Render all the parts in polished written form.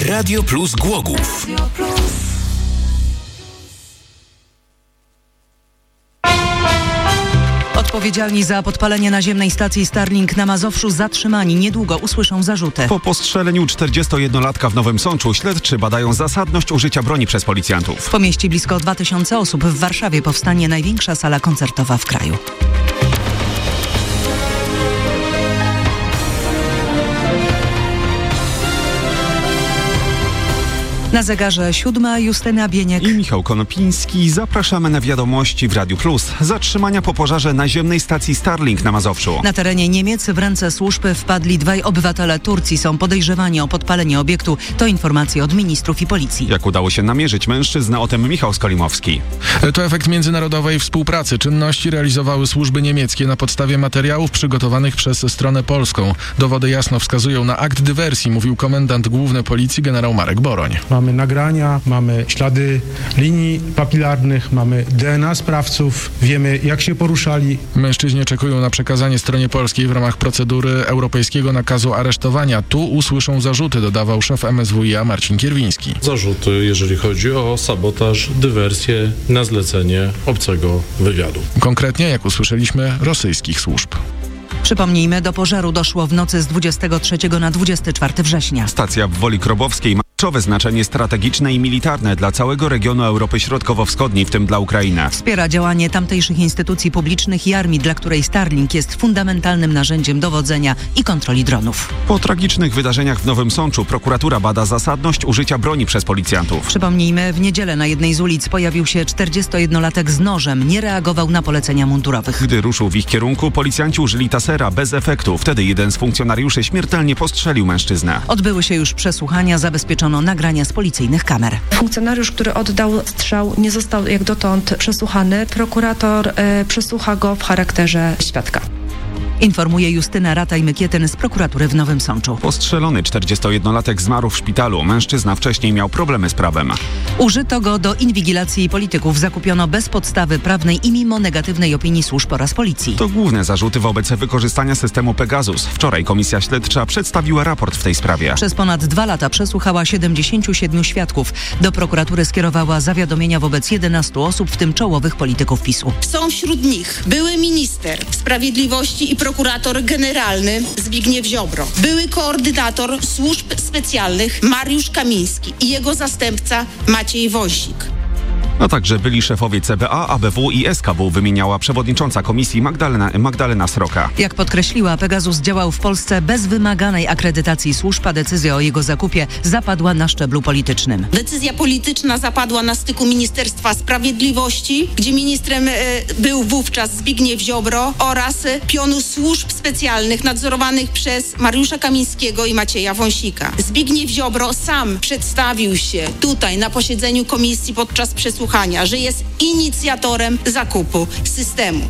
Radio Plus Głogów. Odpowiedzialni za podpalenie naziemnej stacji Starlink na Mazowszu zatrzymani. Niedługo usłyszą zarzuty. Po postrzeleniu 41-latka w Nowym Sączu śledczy badają zasadność użycia broni przez policjantów. Pomieści blisko 2000 osób. W Warszawie powstanie największa sala koncertowa w kraju. Na zegarze 7, Justyna Bieniek i Michał Konopiński. Zapraszamy na wiadomości w Radiu Plus. Zatrzymania po pożarze naziemnej stacji Starlink na Mazowszu. Na terenie Niemiec w ręce służb wpadli 2 obywatele Turcji. Są podejrzewani o podpalenie obiektu. To informacje od ministrów i policji. Jak udało się namierzyć mężczyznę, o tym Michał Skolimowski. To efekt międzynarodowej współpracy. Czynności realizowały służby niemieckie na podstawie materiałów przygotowanych przez stronę polską. Dowody jasno wskazują na akt dywersji, mówił komendant główny policji generał Marek Boroń. Mamy nagrania, mamy ślady linii papilarnych, mamy DNA sprawców, wiemy jak się poruszali. Mężczyźni oczekują na przekazanie stronie polskiej w ramach procedury europejskiego nakazu aresztowania. Tu usłyszą zarzuty, dodawał szef MSWiA Marcin Kierwiński. Zarzuty, jeżeli chodzi o sabotaż, dywersję na zlecenie obcego wywiadu. Konkretnie, jak usłyszeliśmy, rosyjskich służb. Przypomnijmy, do pożaru doszło w nocy z 23 na 24 września. Stacja w Woli Krobowskiej ma kluczowe znaczenie strategiczne i militarne dla całego regionu Europy Środkowo-Wschodniej, w tym dla Ukrainy. Wspiera działanie tamtejszych instytucji publicznych i armii, dla której Starlink jest fundamentalnym narzędziem dowodzenia i kontroli dronów. Po tragicznych wydarzeniach w Nowym Sączu prokuratura bada zasadność użycia broni przez policjantów. Przypomnijmy, w niedzielę na jednej z ulic pojawił się 41-latek z nożem. Nie reagował na polecenia mundurowych. Gdy ruszył w ich kierunku, policjanci użyli tasera bez efektu. Wtedy jeden z funkcjonariuszy śmiertelnie postrzelił mężczyznę. Odbyły się już przesłuchania, zabezpieczono nagrania z policyjnych kamer. Funkcjonariusz, który oddał strzał, nie został jak dotąd przesłuchany. Prokurator przesłucha go w charakterze świadka. Informuje Justyna Rataj-Mykietyn z prokuratury w Nowym Sączu. Postrzelony 41-latek zmarł w szpitalu. Mężczyzna wcześniej miał problemy z prawem. Użyto go do inwigilacji polityków. Zakupiono bez podstawy prawnej i mimo negatywnej opinii służb oraz policji. To główne zarzuty wobec wykorzystania systemu Pegasus. Wczoraj komisja śledcza przedstawiła raport w tej sprawie. Przez ponad 2 lata przesłuchała 77 świadków. Do prokuratury skierowała zawiadomienia wobec 11 osób, w tym czołowych polityków PiS-u. Są wśród nich były minister sprawiedliwości i prokurator generalny Zbigniew Ziobro, były koordynator służb specjalnych Mariusz Kamiński i jego zastępca Maciej Wąsik. A także byli szefowie CBA, ABW i SKW, wymieniała przewodnicząca komisji Magdalena Sroka. Jak podkreśliła, Pegasus działał w Polsce bez wymaganej akredytacji służb, a decyzja o jego zakupie zapadła na szczeblu politycznym. Decyzja polityczna zapadła na styku Ministerstwa Sprawiedliwości, gdzie ministrem był wówczas Zbigniew Ziobro, oraz pionu służb specjalnych nadzorowanych przez Mariusza Kamińskiego i Macieja Wąsika. Zbigniew Ziobro sam przedstawił się tutaj na posiedzeniu komisji podczas przesłuchania, że jest inicjatorem zakupu systemu.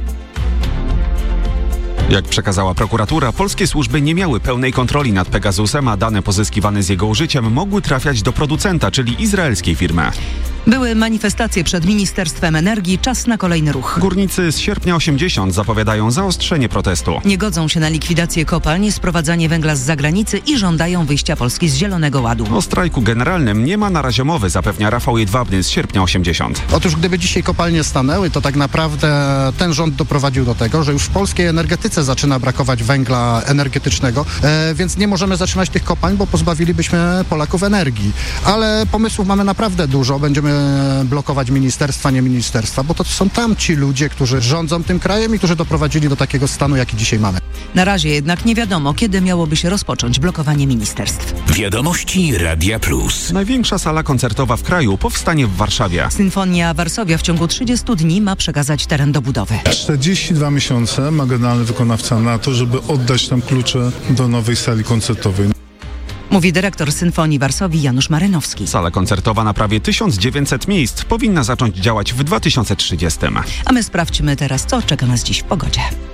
Jak przekazała prokuratura, polskie służby nie miały pełnej kontroli nad Pegasusem, a dane pozyskiwane z jego użyciem mogły trafiać do producenta, czyli izraelskiej firmy. Były manifestacje przed Ministerstwem Energii. Czas na kolejny ruch. Górnicy z Sierpnia 80 zapowiadają zaostrzenie protestu. Nie godzą się na likwidację kopalń, sprowadzanie węgla z zagranicy i żądają wyjścia Polski z Zielonego Ładu. O strajku generalnym nie ma na razie mowy, zapewnia Rafał Jedwabny z Sierpnia 80. Otóż gdyby dzisiaj kopalnie stanęły, to tak naprawdę ten rząd doprowadził do tego, że już w polskiej energetyce zaczyna brakować węgla energetycznego, więc nie możemy zatrzymać tych kopalń, bo pozbawilibyśmy Polaków energii. Ale pomysłów mamy naprawdę dużo. Będziemy blokować ministerstwa, nie ministerstwa, bo to są tam ci ludzie, którzy rządzą tym krajem i którzy doprowadzili do takiego stanu, jaki dzisiaj mamy. Na razie jednak nie wiadomo, kiedy miałoby się rozpocząć blokowanie ministerstw. Wiadomości Radia Plus. Największa sala koncertowa w kraju powstanie w Warszawie. Sinfonia Varsovia w ciągu 30 dni ma przekazać teren do budowy. 42 miesiące ma generalny wykonawca na to, żeby oddać nam klucze do nowej sali koncertowej. Mówi dyrektor Symfonii Varsovii Janusz Marynowski. Sala koncertowa na prawie 1900 miejsc powinna zacząć działać w 2030. A my sprawdźmy teraz, co czeka nas dziś w pogodzie.